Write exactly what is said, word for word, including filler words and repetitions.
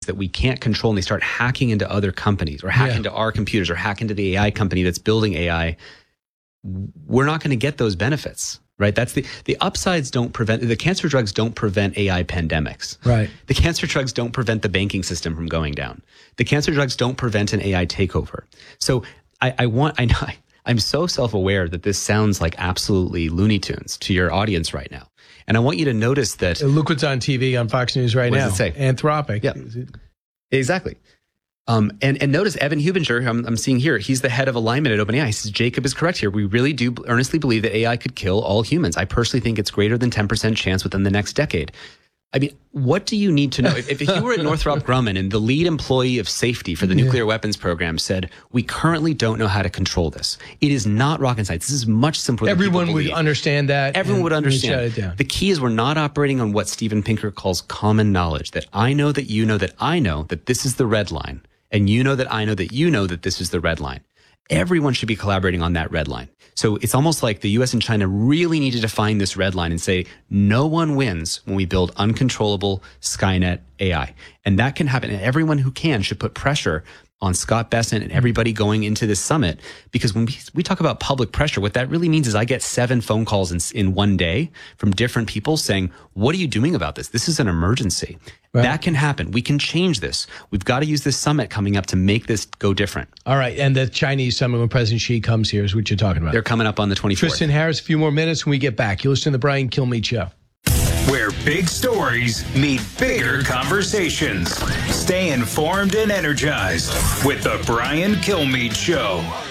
that we can't control and they start hacking into other companies or hack Yeah. into our computers or hack into the A I company that's building A I, we're not going to get those benefits, right? That's the, the upsides don't prevent, the cancer drugs don't prevent A I pandemics. Right. The cancer drugs don't prevent the banking system from going down. The cancer drugs don't prevent an A I takeover. So I, I want, I know, I, I'm so self-aware that this sounds like absolutely Looney Tunes to your audience right now. And I want you to notice that. Look what's on T V on Fox News right What now. does it say? Anthropic. Yeah. Exactly. Um, and, and notice Evan Hubinger, I'm, I'm seeing here, he's the head of alignment at OpenAI. He says, Jacob is correct here. We really do earnestly believe that A I could kill all humans. I personally think it's greater than ten percent chance within the next decade. I mean, what do you need to know? If, if you were at Northrop Grumman and the lead employee of safety for the Yeah. nuclear weapons program said, we currently don't know how to control this. It is not rocket science. This is much simpler than Everyone people would believe. understand that. Everyone and would understand. Shut it down. The key is we're not operating on what Steven Pinker calls common knowledge, that I know that you know that I know that this is the red line, and you know that I know that you know that this is the red line. Everyone should be collaborating on that red line. So it's almost like the U S and China really need to define this red line and say, no one wins when we build uncontrollable Skynet A I. And that can happen. And everyone who can should put pressure on Scott Bessent and everybody going into this summit. Because when we, we talk about public pressure, what that really means is I get seven phone calls in, in one day from different people saying, what are you doing about this? This is an emergency. Right. That can happen. We can change this. We've got to use this summit coming up to make this go different. All right. And the Chinese summit when President Xi comes here is what you're talking about. They're coming up on the twenty-fourth. Tristan Harris, a few more minutes when we get back. You listen to the Brian Kilmeade Show. Where big stories meet bigger conversations. Stay informed and energized with the Brian Kilmeade Show.